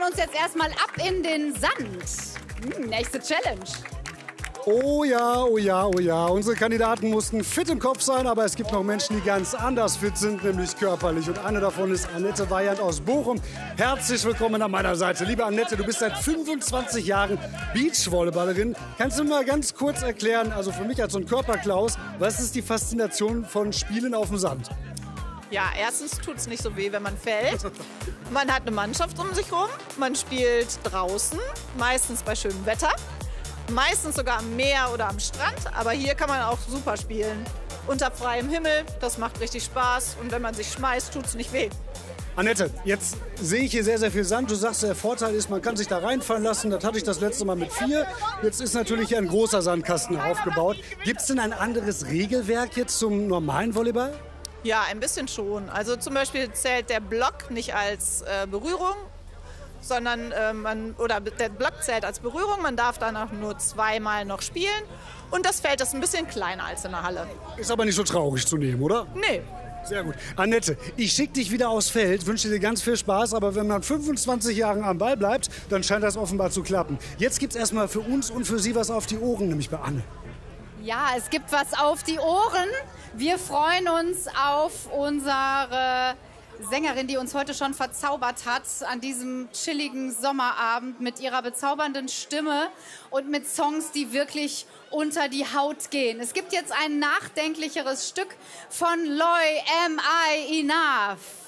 machen uns jetzt erstmal ab in den Sand. Nächste Challenge. Oh ja, oh ja, oh ja. Unsere Kandidaten mussten fit im Kopf sein, aber es gibt noch Menschen, die ganz anders fit sind, nämlich körperlich. Und eine davon ist Annette Weyand aus Bochum. Herzlich willkommen an meiner Seite. Liebe Annette, du bist seit 25 Jahren Beachvolleyballerin. Kannst du mal ganz kurz erklären, also für mich als so ein Körperklaus, was ist die Faszination von Spielen auf dem Sand? Ja, erstens tut es nicht so weh, wenn man fällt. Man hat eine Mannschaft um sich rum. Man spielt draußen, meistens bei schönem Wetter. Meistens sogar am Meer oder am Strand. Aber hier kann man auch super spielen. Unter freiem Himmel, das macht richtig Spaß. Und wenn man sich schmeißt, tut es nicht weh. Annette, jetzt sehe ich hier sehr, sehr viel Sand. Du sagst, der Vorteil ist, man kann sich da reinfallen lassen. Das hatte ich das letzte Mal mit 4. Jetzt ist natürlich hier ein großer Sandkasten aufgebaut. Gibt es denn ein anderes Regelwerk jetzt zum normalen Volleyball? Ja, ein bisschen schon. Also zum Beispiel zählt der Block nicht als Berührung, sondern der Block zählt als Berührung. Man darf danach nur 2-mal noch spielen. Und das Feld ist ein bisschen kleiner als in der Halle. Ist aber nicht so traurig zu nehmen, oder? Nee. Sehr gut. Annette, ich schicke dich wieder aufs Feld, wünsche dir ganz viel Spaß, aber wenn man 25 Jahre am Ball bleibt, dann scheint das offenbar zu klappen. Jetzt gibt es erstmal für uns und für Sie was auf die Ohren, nämlich bei Anne. Ja, es gibt was auf die Ohren. Wir freuen uns auf unsere Sängerin, die uns heute schon verzaubert hat an diesem chilligen Sommerabend mit ihrer bezaubernden Stimme und mit Songs, die wirklich unter die Haut gehen. Es gibt jetzt ein nachdenklicheres Stück von Loy, Am I Enough?